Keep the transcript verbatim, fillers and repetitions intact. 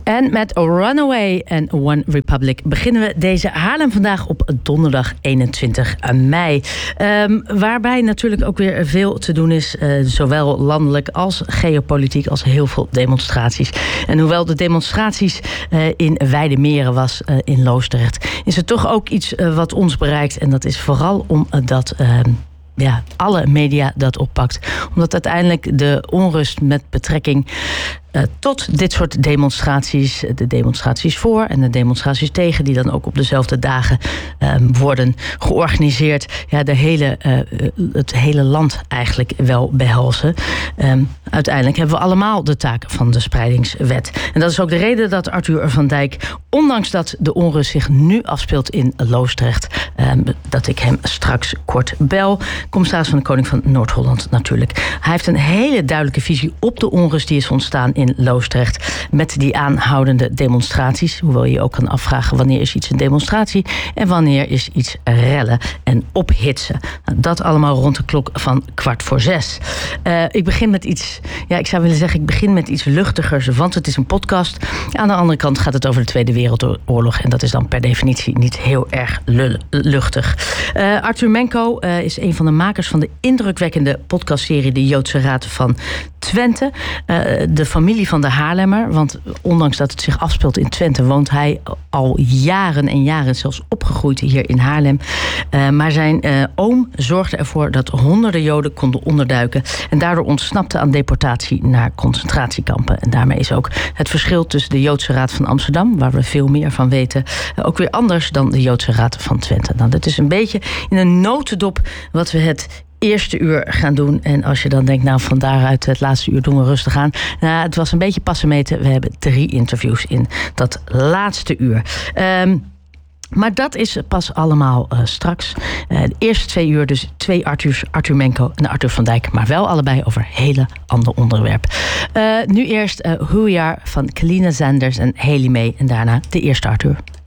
En met Runaway en One Republic beginnen we deze Haarlem vandaag op donderdag eenentwintig mei. Um, waarbij natuurlijk ook weer veel te doen is, uh, zowel landelijk als geopolitiek, als heel veel demonstraties. En hoewel de demonstraties uh, in Weidemeren was, uh, in Loosdrecht, is er toch ook iets uh, wat ons bereikt. En dat is vooral omdat Uh, ja, alle media dat oppakt. Omdat uiteindelijk de onrust met betrekking Uh, tot dit soort demonstraties, de demonstraties voor en de demonstraties tegen, die dan ook op dezelfde dagen uh, worden georganiseerd, ja, de hele, uh, het hele land eigenlijk wel behelzen. Um, uiteindelijk hebben we allemaal de taak van de spreidingswet. En dat is ook de reden dat Arthur van Dijk, ondanks dat de onrust zich nu afspeelt in Loosdrecht, um, dat ik hem straks kort bel. Commissaris van de Koning van Noord-Holland natuurlijk. Hij heeft een hele duidelijke visie op de onrust die is ontstaan in Loosdrecht met die aanhoudende demonstraties. Hoewel je je ook kan afvragen wanneer is iets een demonstratie en wanneer is iets rellen en ophitsen. Nou, dat allemaal rond de klok van kwart voor zes. Uh, ik begin met iets, ja, ik zou willen zeggen, ik begin met iets luchtigers, want het is een podcast. Aan de andere kant gaat het over de Tweede Wereldoorlog en dat is dan per definitie niet heel erg luchtig. Uh, Arthur Menco uh, is een van de makers van de indrukwekkende podcastserie De Joodse Raad van Twente. Uh, de familie van de Haarlemmer, want ondanks dat het zich afspeelt in Twente, woont hij al jaren en jaren, zelfs opgegroeid hier in Haarlem. Uh, maar zijn uh, oom zorgde ervoor dat honderden Joden konden onderduiken en daardoor ontsnapte aan deportatie naar concentratiekampen. En daarmee is ook het verschil tussen de Joodse Raad van Amsterdam, waar we veel meer van weten, uh, ook weer anders dan de Joodse Raad van Twente. Nou, dat is een beetje in een notendop wat we het eerste uur gaan doen. En als je dan denkt, nou, van daaruit het laatste uur doen we rustig aan. Nou, het was een beetje passen meten. We hebben drie interviews in dat laatste uur. Um, maar dat is pas allemaal uh, straks. Uh, de eerste twee uur dus twee Arthurs, Arthur Menco en Arthur van Dijk. Maar wel allebei over een hele ander onderwerp. Uh, nu eerst uh, Who We Are van Kalina Zanders en Haley May. En daarna de eerste Arthur.